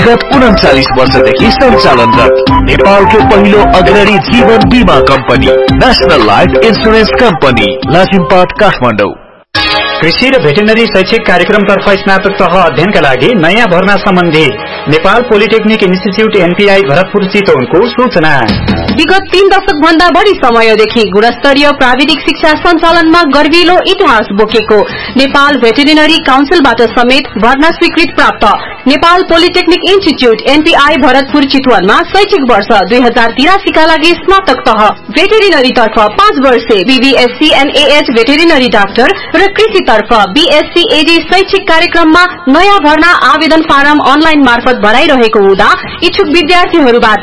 विगत 39 वर्षदेखि सञ्चालनरत नेपालको पहिलो अग्रणी जीवन बीमा company national life insurance company Lazimpat Kathmandu. कृषि र भेटेरिनरी शैक्षिक कार्यक्रमतर्फ स्नातक तह अध्ययनका लागि नयाँ भर्ना सम्बन्धी Nepal polytechnic institute NPI Bharatpur चितवनको सूचना। विगत 3 दशक भन्दा बढी समयदेखि गुणस्तरीय प्राविधिक शिक्षा सञ्चालनमा गर्विलो इतिहास बोकेको नेपाल भेटेरिनरी काउन्सिलबाट समेत भर्ना स्वीकृत प्राप्त Nepal polytechnic institute NPI Bharatpur चितवनमा शैक्षिक वर्ष 2083 का लागि स्नातक तह भेटेरिनरी तर्फ 5 वर्षे बीबीएससी एनएएच भेटेरिनरी डाक्टर र कृषि तर्फ बीएससी एडी शैक्षिक कार्यक्रममा नयाँ भर्ना आवेदन फारम अनलाइन मार्फत भराइरहेको हुँदा इच्छुक विद्यार्थीहरूबाट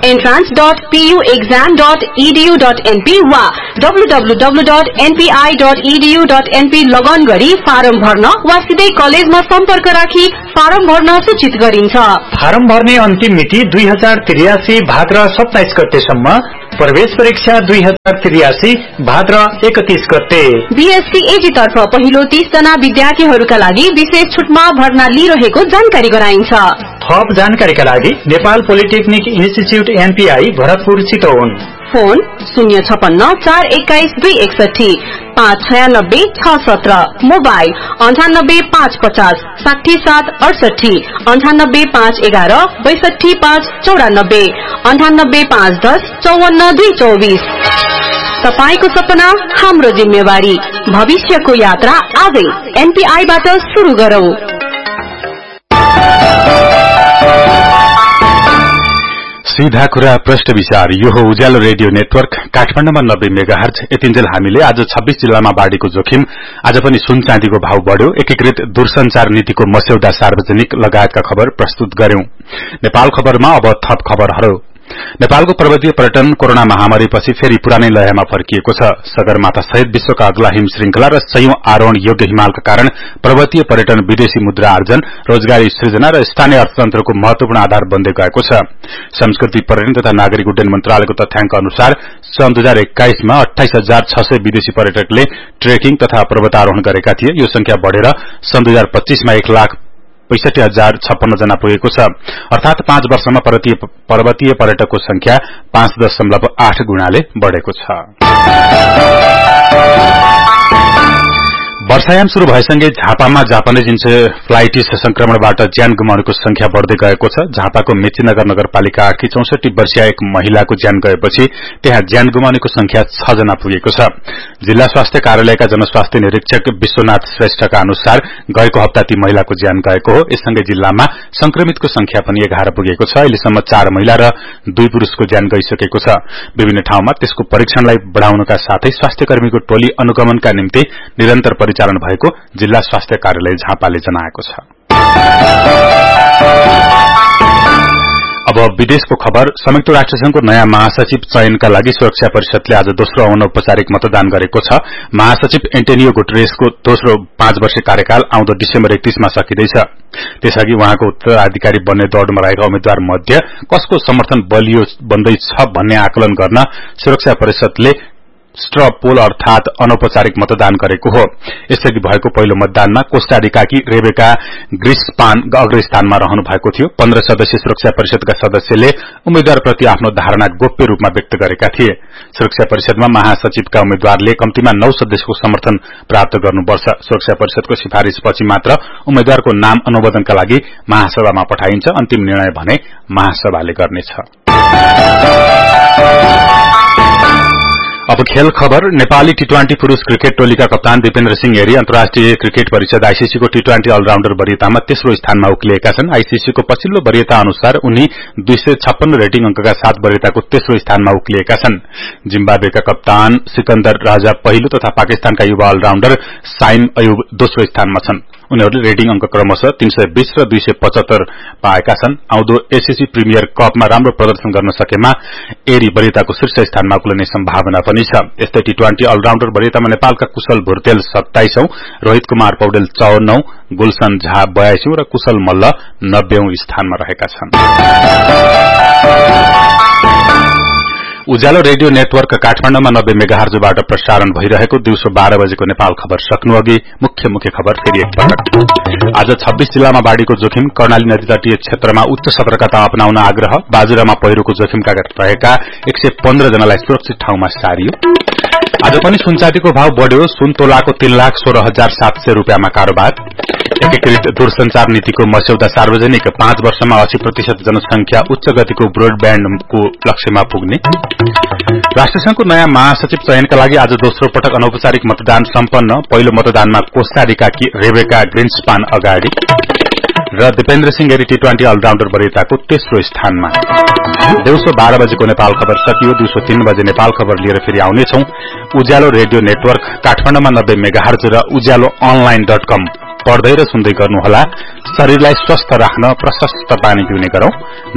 entrance.puexam.edu.np वा www.npi.edu.np लगन गरी फारम भर्न वा सिधै कलेजमा सम्पर्क राखी फारम भर्न सूचित गरिन्छ। फारम भर्ने अन्तिम मिति 2083 भाद्र 27 गतेसम्म, प्रवेश परीक्षा 2083 भाद्र 31 गते। बीएससी एजी तर्फ पहिलो 30 जना विद्यार्थीहरूका लागि विशेष छुटमा भर्ना लिइरहेको जानकारी गराइन्छ। थप जानकारीका लागि Nepal polytechnic institute NPI Bharatpur Chitwan, phone 056411261 596 mobile 98550 60768 98511 62594 98510 54224। तपाईको सपना हाम्रो जिम्मेवारी, भविष्यको यात्रा आजै एनपीआईबाट सुरु गरौं। सीधा कुरा प्रश्न विचार। यो हो उज्यालो रेडियो नेटवर्क काठमाडौँमा 90 मेगाहर्ज। यतिन्जेल हामीले आज 26 जिल्लामा बाढ़ीको जोखिम, आज पनि सुन चाँदीको भाव बढ्यो, एकीकृत दूरसञ्चार नीतिको मस्यौदा सार्वजनिक लगायतका खबर प्रस्तुत गर्यौं। नेपाल खबरमा अब थप खबरहरू। नेपालको पर्वतीय पर्यटन कोरोना महामारीपछि फेरि पुरानै लयमा फर्किएको छ। सगरमाथा सहित विश्वका अग्ला हिम श्रृंखला र सयौं आरोहण योग्य हिमालका कारण पर्वतीय पर्यटन विदेशी मुद्रा आर्जन, रोजगारी सृजना र स्थानीय अर्थतन्त्रको महत्वपूर्ण आधार बन्दै गएको छ। संस्कृति पर्यटन तथा नागरिक उड्डयन मन्त्रालयको तथ्याङ्क अनुसार सन् 2021 मा 28,600 विदेशी पर्यटकले ट्रेकिङ तथा पर्वतारोहण गरेका थिए। यो संख्या बढेर सन् 2025 मा 1,65,056 जना पुगेको छ। अर्थात 5 वर्षमा पर्वतीय पर्यटकको संख्या 5.8 गुणाले बढ़ेको छ। वर्षायाम शुरू भएसँगै झापामा जापानिज इन्सेफ्लाइटिस संक्रमणबाट ज्यान गुमाउनेको संख्या बढ़दै गएको छ। झापाको मेचीनगर नगरपालिका 8 की 64 वर्षीय एक महिलाको ज्यान गएपछि त्यहाँ ज्यान गुमाउनेको संख्या 6 जना पुगेको छ। जिल्ला स्वास्थ्य कार्यालयका जनस्वास्थ्य निरीक्षक विश्वनाथ श्रेष्ठका अनुसार गएको हप्ता ती महिलाको ज्यान गएको हो। यससँगै जिल्लामा संक्रमितको संख्या पनि 11 पुगेको छ। अहिलेसम्म 4 महिला र 2 पुरुषको ज्यान गइसकेको छ। विभिन्न ठाउँमा त्यसको परीक्षणलाई बढ़ाउनका साथै स्वास्थ्यकर्मीको टोली अनुगमनका निम्ति निरन्तर परिचालन भएको जिल्ला स्वास्थ्य कार्यालय झापाले जनाएको छ। अब विदेशको खबर। संयुक्त राष्ट्रसंघको नयाँ महासचिव चयनका लागि सुरक्षा परिषदले आज दोस्रो अनौपचारिक मतदान गरेको छ। महासचिव एन्टोनियो गुटेरेसको दोस्रो 5 वर्षीय कार्यकाल आउँदो डिसेम्बर 31 मा सकिँदैछ। त्यसअघि उहाँको उत्तराधिकारी बन्ने दौड़मा रहेका उम्मेद्वार मध्ये कसको समर्थन बलियो बन्दैछ भन्ने आकलन गर्न सुरक्षा परिषदले स्ट्र पोल अर्थात अनौपचारिक मतदान गरेको हो। यसअघि भएको पहिलो मतदानमा कोस्टारिकाकी रेबेका ग्रिस्पान अग्रस्थानमा रहनु भएको थियो। 15 सदस्यीय सुरक्षा परिषदका सदस्यले उम्मेद्वारप्रति आफ्नो धारणा गोप्य रूपमा व्यक्त गरेका थिए। सुरक्षा परिषदमा महासचिवका उम्मेद्वारले कम्तीमा 9 सदस्यको समर्थन प्राप्त गर्नुपर्छ। सुरक्षा परिषदको सिफारिशपछि मात्र उम्मेद्वारको नाम अनुमोदनका लागि महासभामा पठाइन्छ। अन्तिम निर्णय भने महासभाले गर्नेछ। अब खेल खबर। नेपाली टी20 पुरूष क्रिकेट टोलीका कप्तान दिपेन्द्र सिंह हेरी अन्तर्राष्ट्रिय क्रिकेट परिषद आईसीसीको टी20 अलराउण्डर वरियतामा तेस्रो स्थानमा उक्लिएका छन्। आईसीसीको पछिल्लो वरियता अनुसार उनी 256 रेटिङ अंकका साथ वरियताको तेस्रो स्थानमा उक्लिएका छन्। जिम्बाब्वेका कप्तान सिकन्दर राजा पहिलो तथा पाकिस्तानका युवा अलराउण्डर साइम अयुब दोस्रो स्थानमा छन्। उनीहरूले रेटिङ अंक क्रमशः 320 र 275 पाएका छन्। आउँदो एसीसी प्रिमियर कपमा राम्रो प्रदर्शन गर्न सकेमा एरी वरियताको शीर्ष स्थानमा उक्लिने सम्भावना पनि छ। यस्तै टी20 अलराउण्डर वरियतामा नेपालका कुशल भुर्तेल 27औं, रोहित कुमार पौडेल 54औं, गुलशन झा 82औं र कुशल मल्ल 90औं स्थानमा रहेका छन्। उज्यालो रेडियो नेटवर्क काठमाडौँमा 90 मेगाहर्जबाट प्रसारण भइरहेको दिउँसो 12 बजेको नेपाल खबर सक्नु अघि मुख्य खबर फेरि एकपटक। आज 26 जिल्लामा बाढ़ीको जोखिम, कर्णाली नदी तटीय क्षेत्रमा उच्च सतर्कता अपनाउन आग्रह, बाजुरामा पहिरोको जोखिमका रहेका 115 जनालाई सुरक्षित ठाउँमा सारियो। आज पनि सुनचाँदीको भाव बढ़्यो, सुन तोलाको 3,16,700 रूपियाँमा कारोबार। एकीकृत दूरसंचार नीतिको मस्यौदा सार्वजनिक, 5 वर्षमा 80% जनसंख्या उच्च गतिको ब्रोडब्याण्डको लक्ष्यमा पुग्ने। राष्ट्रसंघको नयाँ महासचिव चयनका लागि आज दोस्रो पटक अनौपचारिक मतदान सम्पन्न, पहिलो मतदानमा कोस्टारिकाकी रेबेका ग्रिन्सपान अगाडि र दिपेन्द्र सिंह गिरी टी20 अलराउण्डर वरियताको तेस्रो स्थानमा। दिउँसो 12 बजेको नेपाल खबर सकियो। दिउँसो 3 बजे नेपाल खबर लिएर फेरि आउनेछौं। उज्यालो रेडियो नेटवर्क काठमाडौँमा 90 मेगाहर्ज र उज्यालो online.com पढ्दै र सुन्दै गर्नुहोला। शरीरलाई स्वस्थ राख्न प्रशस्त पानी पिउने गरौं।